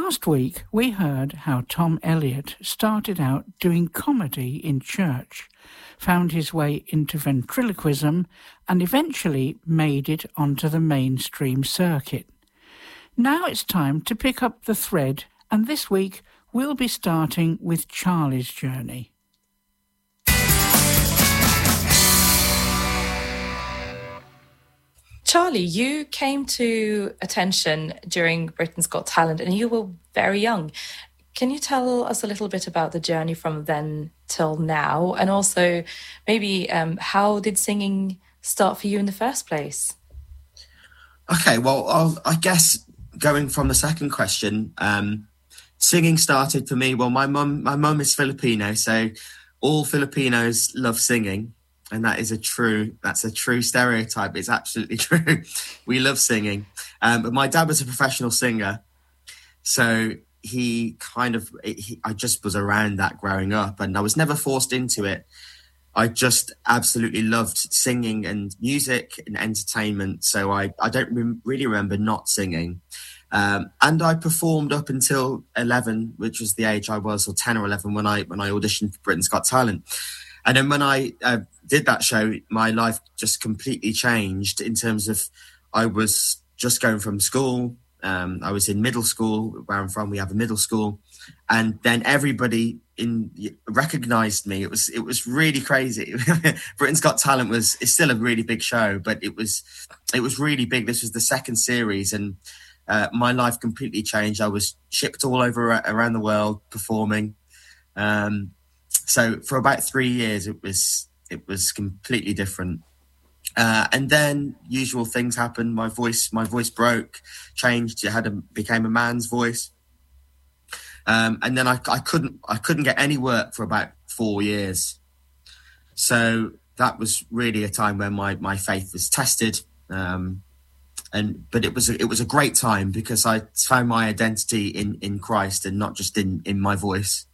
Last week, we heard how Tom Elliott started out doing comedy in church, found his way into ventriloquism, and eventually made it onto the mainstream circuit. Now it's time to pick up the thread, and this week we'll be starting with Charlie's journey. Charlie, you came to attention during Britain's Got Talent and you were very young. Can you tell us a little bit about the journey from then till now? And also maybe how did singing start for you in the first place? Okay, well, I guess going from the second question, singing started for me. Well, my mum is Filipino, so all Filipinos love singing. And that's a true stereotype. It's absolutely true. We love singing. But my dad was a professional singer. So I just was around that growing up and I was never forced into it. I just absolutely loved singing and music and entertainment. So I don't really remember not singing. And I performed up until 11, which was the age I was, or 10 or 11 when I auditioned for Britain's Got Talent. And then when I did that show, my life just completely changed in terms of I was just going from school. I was in middle school, where I'm from. We have a middle school. And then everybody recognised me. It was really crazy. Britain's Got Talent is still a really big show, but it was really big. This was the second series and my life completely changed. I was shipped all over around the world performing. So for about 3 years, it was completely different. And then usual things happened. My voice broke, changed. Became a man's voice. And then I couldn't get any work for about 4 years. So that was really a time when my faith was tested. But it was a great time because I found my identity in Christ and not just in my voice.